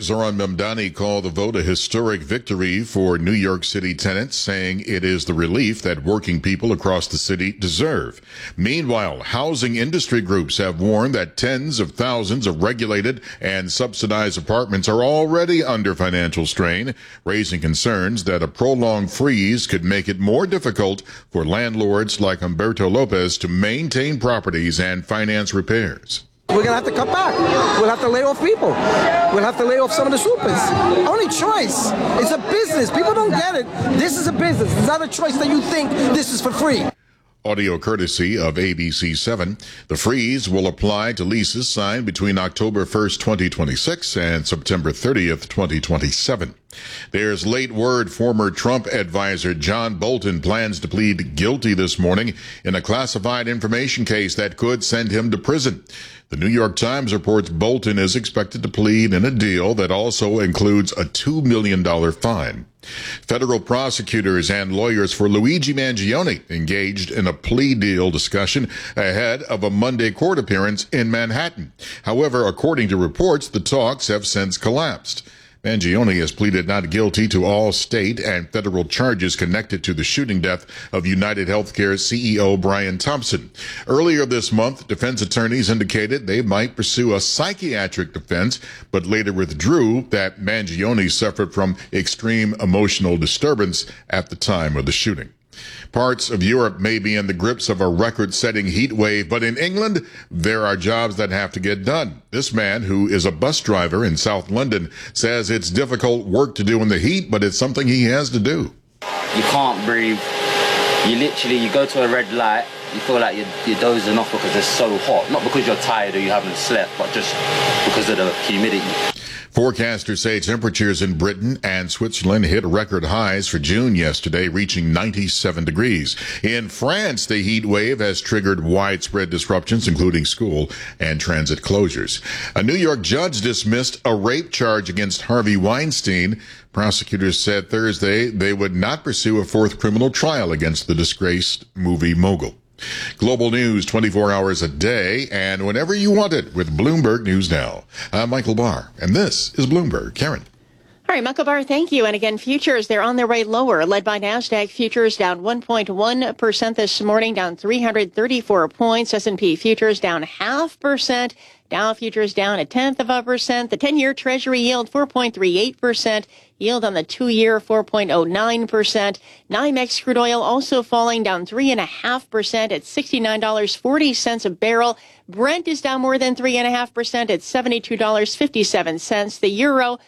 Zoran Mamdani called the vote a historic victory for New York City tenants, saying it is the relief that working people across the city deserve. Meanwhile, housing industry groups have warned that tens of thousands of regulated and subsidized apartments are already under financial strain, raising concerns that a prolonged freeze could make it more difficult for landlords like Humberto Lopez to maintain properties and finance repairs. We're going to have to cut back. We'll have to lay off people. We'll have to lay off some of the supers. Only choice. It's a business. People don't get it. This is a business. It's not a choice that you think this is for free. Audio courtesy of ABC7. The freeze will apply to leases signed between October 1st, 2026 and September 30th, 2027. There's late word former Trump advisor John Bolton plans to plead guilty this morning in a classified information case that could send him to prison. The New York Times reports Bolton is expected to plead in a deal that also includes a $2 million fine. Federal prosecutors and lawyers for Luigi Mangione engaged in a plea deal discussion ahead of a Monday court appearance in Manhattan. However, according to reports, the talks have since collapsed. Mangione has pleaded not guilty to all state and federal charges connected to the shooting death of United Healthcare CEO Brian Thompson. Earlier this month, defense attorneys indicated they might pursue a psychiatric defense, but later withdrew that Mangione suffered from extreme emotional disturbance at the time of the shooting. Parts of Europe may be in the grips of a record-setting heat wave, but in England, there are jobs that have to get done. This man, who is a bus driver in South London, says it's difficult work to do in the heat, but it's something he has to do. You can't breathe. You go to a red light, you feel like you're dozing off because it's so hot. Not because you're tired or you haven't slept, but just because of the humidity. Forecasters say temperatures in Britain and Switzerland hit record highs for June yesterday, reaching 97 degrees. In France, the heat wave has triggered widespread disruptions, including school and transit closures. A New York judge dismissed a rape charge against Harvey Weinstein. Prosecutors said Thursday they would not pursue a fourth criminal trial against the disgraced movie mogul. Global news 24 hours a day and whenever you want it with Bloomberg News Now. I'm Michael Barr, and this is Bloomberg. Karen. All right, Michael Barr, thank you. And again, futures, they're on their way lower, led by NASDAQ futures down 1.1% this morning, down 334 points. S&P futures down 0.5%. Dow futures down 0.1%. The 10-year Treasury yield 4.38%. Yield on the 2-year 4.09%. NYMEX crude oil also falling down 3.5% at $69.40 a barrel. Brent is down more than 3.5% at $72.57. The euro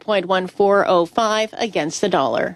1.1405 against the dollar.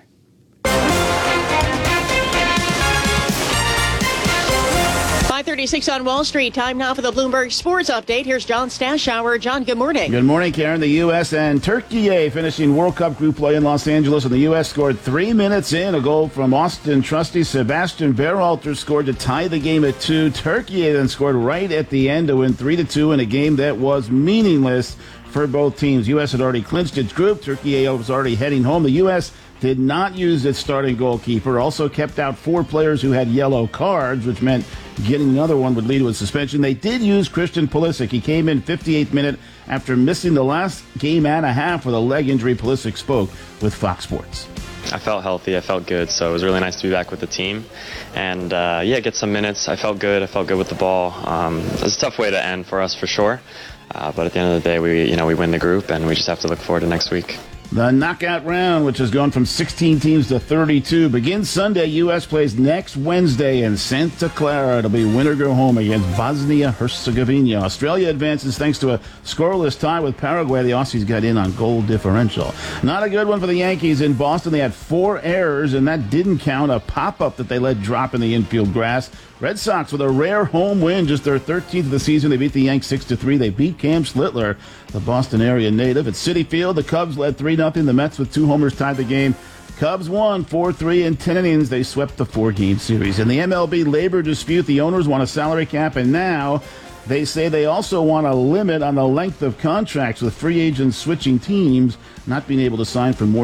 5:36 on Wall Street. Time now for the Bloomberg Sports Update. Here's John Stashower. John, good morning. Good morning, Karen. The U.S. and Turkey finishing World Cup group play in Los Angeles, and the U.S. scored 3 minutes in. A goal from Austin trustee Sebastian Berhalter scored to tie the game at 2. Turkey then scored right at the end to win 3-2 in a game that was meaningless for both teams. U.S. had already clinched its group. Turkey was already heading home. The U.S. did not use its starting goalkeeper, also kept out 4 players who had yellow cards, which meant getting another one would lead to a suspension. They did use Christian Pulisic. He came in 58th minute after missing the last game and a half with a leg injury. Pulisic spoke with Fox Sports. I felt healthy. I felt good. So it was really nice to be back with the team. And, get some minutes. I felt good. I felt good with the ball. It was a tough way to end for us, for sure. But at the end of the day, we win the group, and we just have to look forward to next week. The knockout round, which has gone from 16 teams to 32, begins Sunday. U.S. plays next Wednesday in Santa Clara. It'll be winner go home against Bosnia-Herzegovina. Australia advances thanks to a scoreless tie with Paraguay. The Aussies got in on goal differential. Not a good one for the Yankees in Boston. They had 4 errors, and that didn't count a pop-up that they let drop in the infield grass. Red Sox with a rare home win, just their 13th of the season. They beat the Yanks 6-3. They beat Cam Slittler, the Boston area native. At Citi Field, the Cubs led 3-0. The Mets with 2 homers tied the game. Cubs won 4-3 in 10 innings. They swept the 4-game series. In the MLB labor dispute, the owners want a salary cap, and now they say they also want a limit on the length of contracts, with free agents switching teams, not being able to sign for more